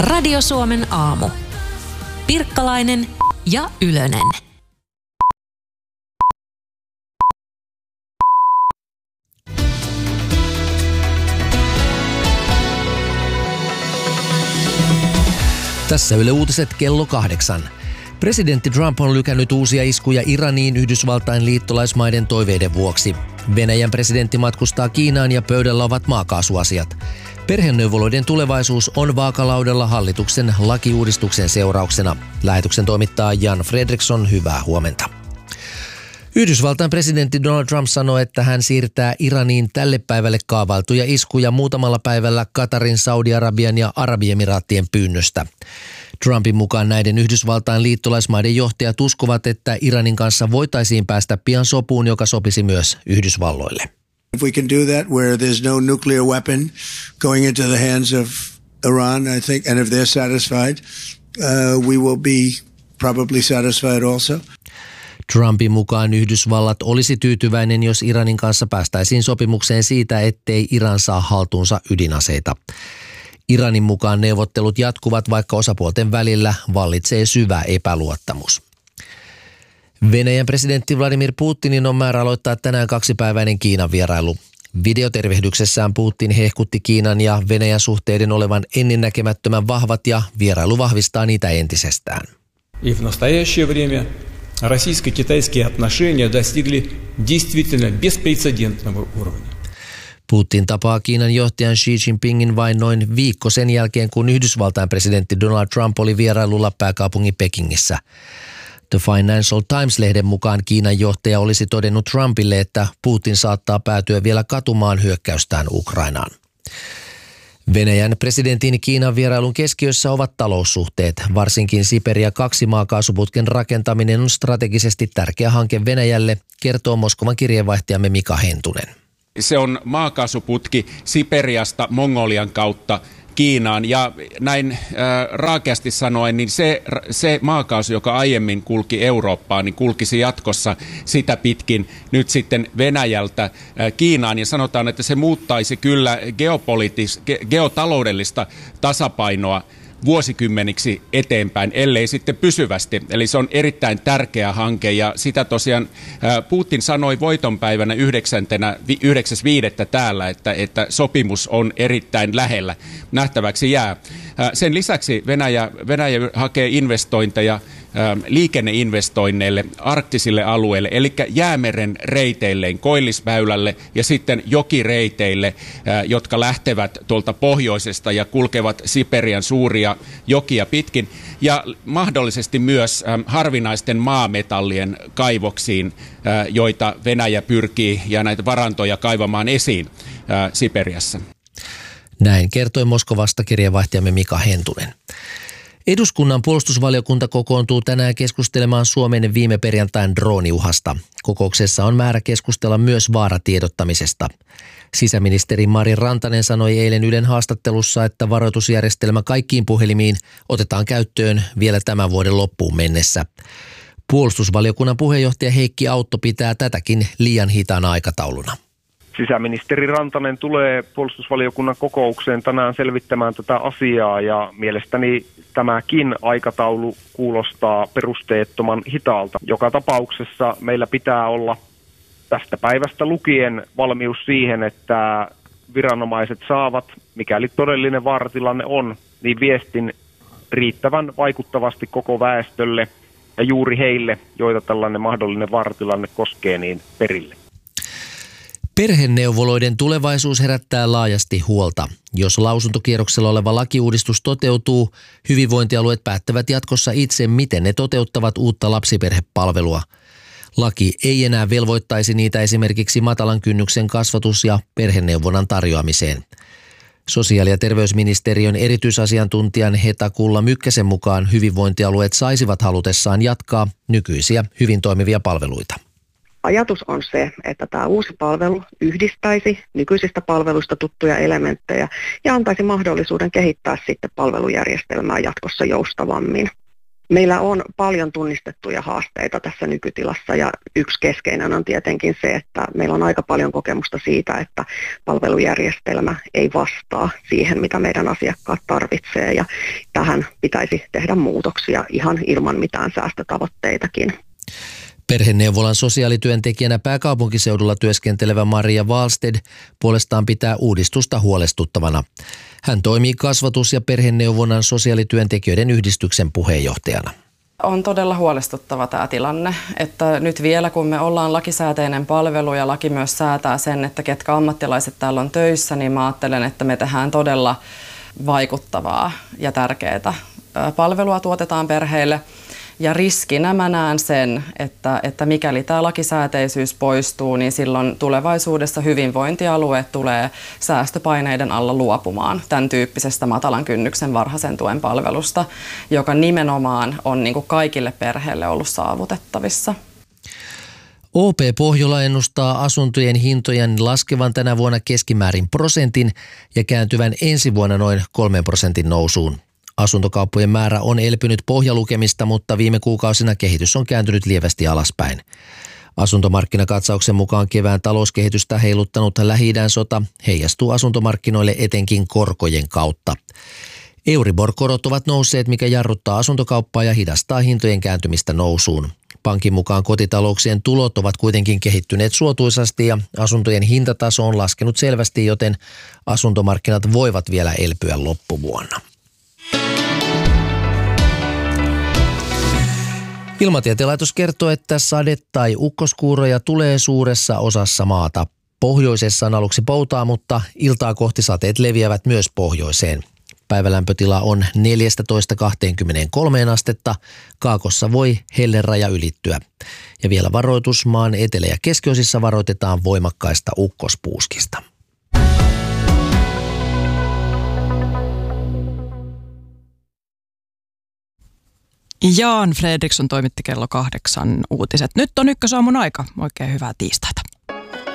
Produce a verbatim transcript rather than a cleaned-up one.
Radio Suomen aamu. Pirkkalainen ja Ylönen. Tässä Yle Uutiset kello kahdeksan. Presidentti Trump on lykännyt uusia iskuja Iraniin Yhdysvaltain liittolaismaiden toiveiden vuoksi. Venäjän presidentti matkustaa Kiinaan ja pöydällä ovat maakaasuasiat. Perheneuvoloiden tulevaisuus on vaakalaudella hallituksen lakiuudistuksen seurauksena. Lähetyksen toimittaa Jan Fredriksson, hyvää huomenta. Yhdysvaltain presidentti Donald Trump sanoi, että hän siirtää Iraniin tälle päivälle kaavailtuja iskuja muutamalla päivällä Katarin, Saudi-Arabian ja Arabiemiraattien pyynnöstä. Trumpin mukaan näiden Yhdysvaltain liittolaismaiden johtajat uskovat, että Iranin kanssa voitaisiin päästä pian sopuun, joka sopisi myös Yhdysvalloille. If we can do that where there's no nuclear weapon going into the hands of Iran, I think, and if they're satisfied, uh, we will be probably satisfied also. Trumpin mukaan Yhdysvallat olisi tyytyväinen, jos Iranin kanssa päästäisiin sopimukseen siitä, ettei Iran saa haltuunsa ydinaseita. Iranin mukaan neuvottelut jatkuvat, vaikka osapuolten välillä vallitsee syvä epäluottamus. Venäjän presidentti Vladimir Putinin on määrä aloittaa tänään kaksipäiväinen Kiinan vierailu. Videotervehdyksessään Putin hehkutti Kiinan ja Venäjän suhteiden olevan ennennäkemättömän vahvat ja vierailu vahvistaa niitä entisestään. И в настоящее время российско-китайские отношения достигли действительно беспрецедентного уровня. Putin tapaa Kiinan johtajan Xi Jinpingin vain noin viikko sen jälkeen, kun Yhdysvaltain presidentti Donald Trump oli vierailulla pääkaupungin Pekingissä. The Financial Times-lehden mukaan Kiinan johtaja olisi todennut Trumpille, että Putin saattaa päätyä vielä katumaan hyökkäystään Ukrainaan. Venäjän presidentin Kiinan vierailun keskiössä ovat taloussuhteet. Varsinkin Siperia kaksi maakaasuputken rakentaminen on strategisesti tärkeä hanke Venäjälle, kertoo Moskovan kirjeenvaihtajamme Mika Hentunen. Se on maakaasuputki Siperiasta Mongolian kautta Kiinaan ja näin äh, raakeasti sanoen, niin se, se maakaasu, joka aiemmin kulki Eurooppaan, niin kulkisi jatkossa sitä pitkin nyt sitten Venäjältä äh, Kiinaan ja sanotaan, että se muuttaisi kyllä geopoliitis, ge, geotaloudellista tasapainoa vuosikymmeniksi eteenpäin, ellei sitten pysyvästi. Eli se on erittäin tärkeä hanke ja sitä tosiaan Putin sanoi voitonpäivänä yhdeksäs viidettä täällä, että, että sopimus on erittäin lähellä. Nähtäväksi jää. Sen lisäksi Venäjä, Venäjä hakee investointeja liikenneinvestoinneille arktisille alueille, eli Jäämeren reiteilleen, Koillisväylälle ja sitten jokireiteille, jotka lähtevät tuolta pohjoisesta ja kulkevat Siperian suuria jokia pitkin, ja mahdollisesti myös harvinaisten maametallien kaivoksiin, joita Venäjä pyrkii ja näitä varantoja kaivamaan esiin Siperiassa. Näin kertoi Moskovasta kirjeenvaihtajamme Mika Hentunen. Eduskunnan puolustusvaliokunta kokoontuu tänään keskustelemaan Suomen viime perjantain drooniuhasta. Kokouksessa on määrä keskustella myös vaaratiedottamisesta. Sisäministeri Mari Rantanen sanoi eilen Ylen haastattelussa, että varoitusjärjestelmä kaikkiin puhelimiin otetaan käyttöön vielä tämän vuoden loppuun mennessä. Puolustusvaliokunnan puheenjohtaja Heikki Autto pitää tätäkin liian hitaana aikatauluna. Sisäministeri Rantanen tulee puolustusvaliokunnan kokoukseen tänään selvittämään tätä asiaa ja mielestäni tämäkin aikataulu kuulostaa perusteettoman hitaalta. Joka tapauksessa meillä pitää olla tästä päivästä lukien valmius siihen, että viranomaiset saavat, mikäli todellinen vaaratilanne on, niin viestin riittävän vaikuttavasti koko väestölle ja juuri heille, joita tällainen mahdollinen vaaratilanne koskee, niin perille. Perheneuvoloiden tulevaisuus herättää laajasti huolta. Jos lausuntokierroksella oleva lakiuudistus toteutuu, hyvinvointialueet päättävät jatkossa itse, miten ne toteuttavat uutta lapsiperhepalvelua. Laki ei enää velvoittaisi niitä esimerkiksi matalan kynnyksen kasvatus- ja perheneuvonnan tarjoamiseen. Sosiaali- ja terveysministeriön erityisasiantuntijan Heta Kulla Mykkäsen mukaan hyvinvointialueet saisivat halutessaan jatkaa nykyisiä hyvin toimivia palveluita. Ajatus on se, että tämä uusi palvelu yhdistäisi nykyisistä palveluista tuttuja elementtejä ja antaisi mahdollisuuden kehittää sitten palvelujärjestelmää jatkossa joustavammin. Meillä on paljon tunnistettuja haasteita tässä nykytilassa ja yksi keskeinen on tietenkin se, että meillä on aika paljon kokemusta siitä, että palvelujärjestelmä ei vastaa siihen, mitä meidän asiakkaat tarvitsee ja tähän pitäisi tehdä muutoksia ihan ilman mitään säästötavoitteitakin. Perheneuvolan sosiaalityöntekijänä pääkaupunkiseudulla työskentelevä Maria Wahlsted puolestaan pitää uudistusta huolestuttavana. Hän toimii kasvatus- ja perheneuvonnan sosiaalityöntekijöiden yhdistyksen puheenjohtajana. On todella huolestuttava tämä tilanne, että nyt vielä kun me ollaan lakisääteinen palvelu ja laki myös säätää sen, että ketkä ammattilaiset täällä on töissä, niin mä ajattelen, että me tehdään todella vaikuttavaa ja tärkeää palvelua tuotetaan perheille. Ja riskinä mä näen sen, että, että mikäli tämä lakisääteisyys poistuu, niin silloin tulevaisuudessa hyvinvointialueet tulee säästöpaineiden alla luopumaan tämän tyyppisestä matalan kynnyksen varhaisen tuen palvelusta, joka nimenomaan on niin kuin kaikille perheille ollut saavutettavissa. O P Pohjola ennustaa asuntojen hintojen laskevan tänä vuonna keskimäärin prosentin ja kääntyvän ensi vuonna noin kolmen prosentin nousuun. Asuntokauppojen määrä on elpynyt pohjalukemista, mutta viime kuukausina kehitys on kääntynyt lievästi alaspäin. Asuntomarkkinakatsauksen mukaan kevään talouskehitystä heiluttanut Lähi-idän sota heijastuu asuntomarkkinoille etenkin korkojen kautta. Euribor-korot ovat nousseet, mikä jarruttaa asuntokauppaa ja hidastaa hintojen kääntymistä nousuun. Pankin mukaan kotitalouksien tulot ovat kuitenkin kehittyneet suotuisasti ja asuntojen hintataso on laskenut selvästi, joten asuntomarkkinat voivat vielä elpyä loppuvuonna. Ilmatieteen laitos kertoo, että sade- tai ukkoskuuroja tulee suuressa osassa maata. Pohjoisessa on aluksi poutaa, mutta iltaa kohti sateet leviävät myös pohjoiseen. Päivälämpötila on neljätoista kaksikymmentäkolme astetta. Kaakossa voi helleraja ylittyä. Ja vielä varoitus, maan etelä- ja keskiosissa varoitetaan voimakkaista ukkospuuskista. Jan Fredriksson toimitti kello kahdeksan uutiset. Nyt on Ykkösaamun aika. Oikein hyvää tiistaita.